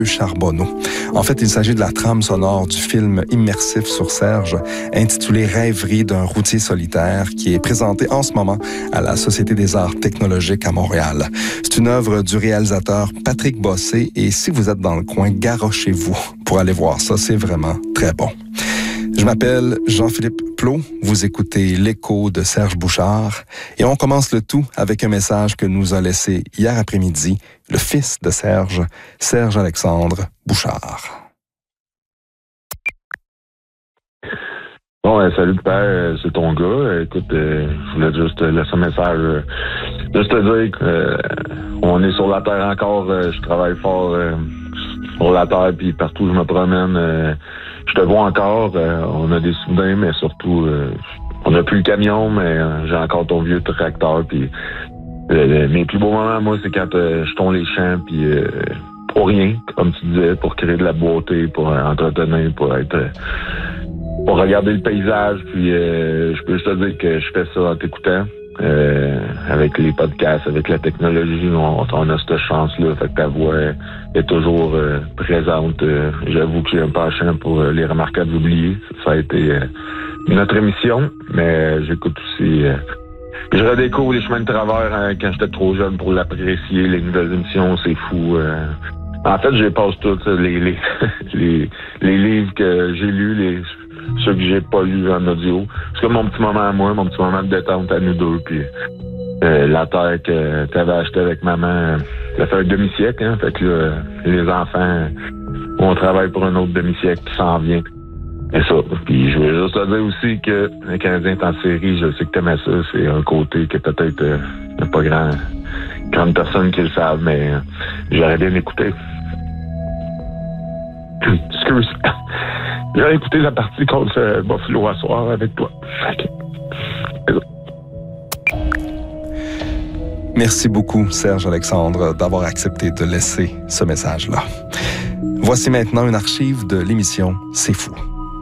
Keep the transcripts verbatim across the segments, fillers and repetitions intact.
Charbonneau. En fait, il s'agit de la trame sonore du film immersif sur Serge, intitulé Rêverie d'un routier solitaire, qui est présenté en ce moment à la Société des arts technologiques à Montréal. C'est une œuvre du réalisateur Patrick Bossé, et si vous êtes dans le coin, garochez-vous pour aller voir ça, c'est vraiment très bon. Je m'appelle Jean-Philippe Plot, vous écoutez L'écho de Serge Bouchard, et on commence le tout avec un message que nous a laissé hier après-midi le fils de Serge, Serge Alexandre Bouchard. Bon, euh, salut père, euh, c'est ton gars. Euh, écoute, euh, je voulais juste te laisser un message. Euh, juste te dire qu'on est sur la terre encore. Euh, je travaille fort euh, sur la terre, puis partout où je me promène, euh, je te vois encore. Euh, on a des souvenirs, mais surtout, euh, on n'a plus le camion, mais euh, j'ai encore ton vieux tracteur. Puis euh, mes plus beaux moments, moi, c'est quand euh, je tourne les champs, puis euh, pour rien, comme tu disais, pour créer de la beauté, pour euh, entretenir, pour être... Euh, pour regarder le paysage, puis euh, je peux juste te dire que je fais ça en t'écoutant. Euh, avec les podcasts, avec la technologie, on, on a cette chance-là. Fait que ta voix est toujours euh, présente. Euh, j'avoue que j'ai un penchant pour euh, les remarquables oubliés. Ça a été euh, notre émission, mais euh, j'écoute aussi... Euh, je redécouvre les chemins de travers hein, quand j'étais trop jeune pour l'apprécier. Les nouvelles émissions, c'est fou. Euh, en fait, je les passe toutes, les, les, les, les livres que j'ai lus, les... ceux que j'ai pas lus en audio. C'est comme mon petit moment à moi, mon petit moment de détente à nous deux. Puis euh, la terre que t'avais achetée avec maman, ça fait un demi-siècle. Hein? Fait que là, les enfants, on travaille pour un autre demi-siècle qui s'en vient. Et ça. Puis je veux juste te dire aussi que le Canadien est en série. Je sais que t'aimais ça. C'est un côté que peut-être euh, il n'y a pas grand, grande personne qui le savent, mais euh, j'aurais bien écouté. Excuse. J'ai écouté la partie contre euh, Buffalo à soir avec toi. Okay. Merci beaucoup, Serge Alexandre, d'avoir accepté de laisser ce message-là. Voici maintenant une archive de l'émission C'est fou.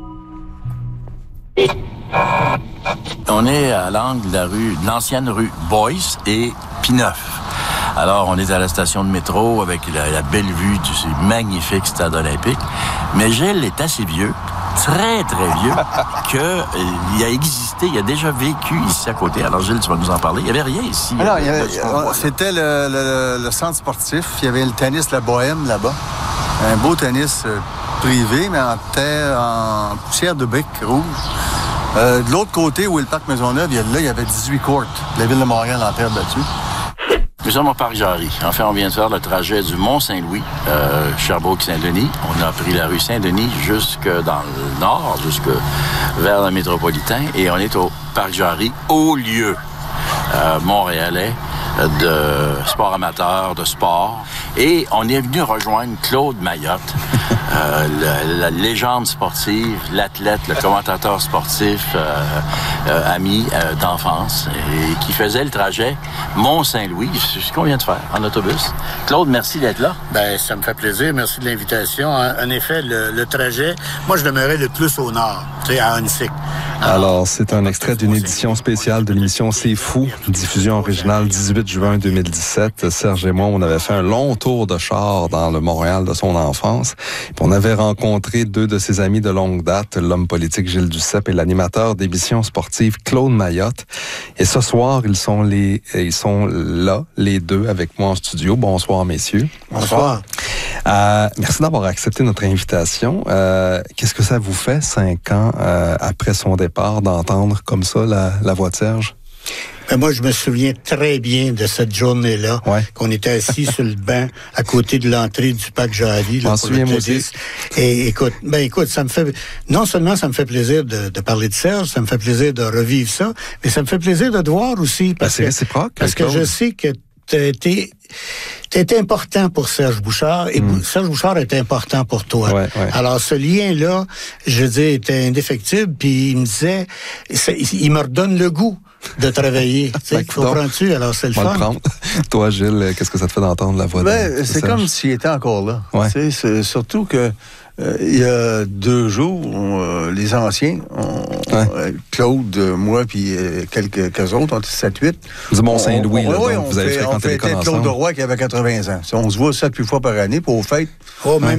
On est à l'angle de la rue, de l'ancienne rue Boyce et Pineuf. Alors, on est à la station de métro avec la, la belle vue du magnifique stade olympique. Mais Gilles est assez vieux, très, très vieux, qu'il euh, a existé, il a déjà vécu ici à côté. Alors, Gilles, tu vas nous en parler. Il n'y avait rien ici. Alors, euh, il y avait, là, c'était le, le, le centre sportif. Il y avait le tennis La Bohème là-bas. Un beau tennis euh, privé, mais en terre, en poussière de briques rouges. Euh, de l'autre côté, où est le parc Maisonneuve, il y a, là, il y avait dix-huit courts. La ville de Montréal en terre battue. Nous sommes au Parc Jarry. En fait, on vient de faire le trajet du Mont-Saint-Louis, euh, Sherbrooke-Saint-Denis. On a pris la rue Saint-Denis jusque dans le nord, jusque vers le métropolitain. Et on est au Parc Jarry, haut lieu euh, montréalais de sport amateur, de sport. Et on est venu rejoindre Claude Mayotte, euh, le, la légende sportive, l'athlète, le commentateur sportif, euh, euh, ami euh, d'enfance, et qui faisait le trajet Mont-Saint-Louis. C'est ce qu'on vient de faire en autobus. Claude, merci d'être là. Ben, ça me fait plaisir. Merci de l'invitation. En, en effet, le, le trajet, moi, je demeurais le plus au nord, tu sais, à Huntsic. Alors, Alors, c'est un extrait d'une édition spéciale de l'émission C'est fou, diffusion originale dix-huit juin deux mille dix-sept. Serge et moi, on avait fait un long tour de char dans le Montréal de son enfance. Puis on avait rencontré deux de ses amis de longue date, l'homme politique Gilles Duceppe et l'animateur d'émissions sportives Claude Mayotte. Et ce soir, ils sont les, ils sont là, les deux, avec moi en studio. Bonsoir, messieurs. Bonsoir. Euh, merci d'avoir accepté notre invitation. Euh, qu'est-ce que ça vous fait, cinq ans euh, après son départ, d'entendre comme ça la, la voix de Serge? Ben moi, je me souviens très bien de cette journée-là, ouais. qu'on était assis sur le banc à côté de l'entrée du Parc Jarry. J'en souviens, moi aussi. Et écoute, ben écoute, ça me fait non seulement ça me fait plaisir de, de parler de Serge, ça me fait plaisir de revivre ça, mais ça me fait plaisir de te voir aussi. Parce ben, c'est que, réciproque. Parce que je sais que t'as été, t'as été important pour Serge Bouchard et mm. Serge Bouchard était important pour toi. Ouais, ouais. Alors, ce lien-là, je veux dire, était indéfectible, puis il me disait, il me redonne le goût de travailler. Tu sais, comprends-tu? Alors, c'est le fun. Le Toi, Gilles, qu'est-ce que ça te fait d'entendre la voix ben, de, de c'est Serge? comme s'il était encore là. Ouais. Tu sais, c'est surtout que euh, il y a deux jours, on, euh, les anciens ont, ouais. Claude, moi, puis euh, quelques, quelques autres, on était sept huit. Du Mont-Saint-Louis, on, là, on, donc on vous avez fait, fréquenté l'école ensemble. Claude Roy qui avait quatre-vingts ans. On se voit sept, huit fois par année pour fêtes. Oh, même